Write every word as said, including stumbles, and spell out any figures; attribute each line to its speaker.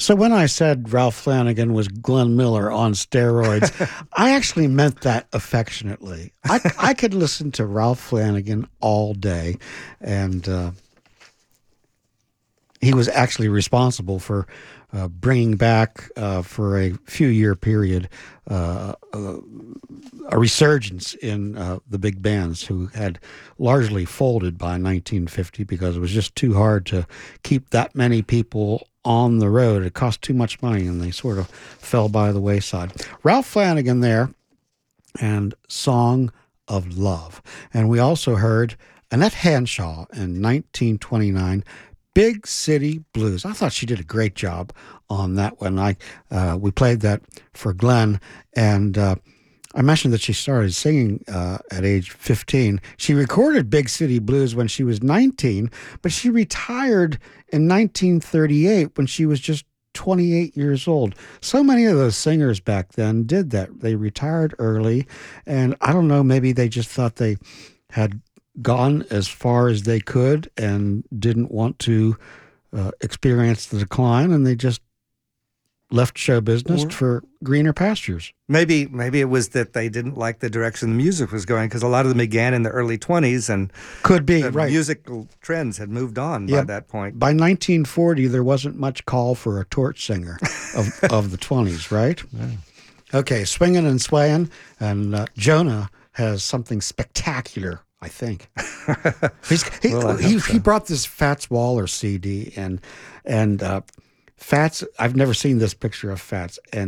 Speaker 1: So when I said Ralph Flanagan was Glenn Miller on steroids, I actually meant that affectionately. I, I could listen to Ralph Flanagan all day, and uh, he was actually responsible for uh, bringing back uh, for a few year period uh, uh, a resurgence in uh, the big bands who had largely folded by nineteen fifty because it was just too hard to keep that many people on the road. It cost too much money, and they sort of fell by the wayside. Ralph Flanagan there, and Song of Love. And we also heard Annette Hanshaw in nineteen twenty-nine, Big City Blues. I thought she did a great job on that one. I uh, we played that for Glenn, and uh, I mentioned that she started singing uh, at age fifteen. She recorded Big City Blues when she was nineteen, but she retired in nineteen thirty-eight when she was just twenty-eight years old. So many of those singers back then did that. They retired early, and I don't know, maybe they just thought they had gone as far as they could and didn't want to uh, experience the decline, and they just left show business
Speaker 2: Or
Speaker 1: for greener pastures.
Speaker 2: maybe maybe it was that they didn't like the direction the music was going, because a lot of them began in the early twenties, and
Speaker 1: Could be,
Speaker 2: the
Speaker 1: right.
Speaker 2: musical trends had moved on by
Speaker 1: Yep.
Speaker 2: that point.
Speaker 1: By nineteen forty, there wasn't much call for a torch singer of, of the twenties, right? Okay, swinging and swaying, and uh, Jonah has something spectacular, I think. He's, he,
Speaker 2: Well, I
Speaker 1: he,
Speaker 2: hope so.
Speaker 1: he brought this Fats Waller C D, and and uh, Fats. I've never seen this picture of Fats, and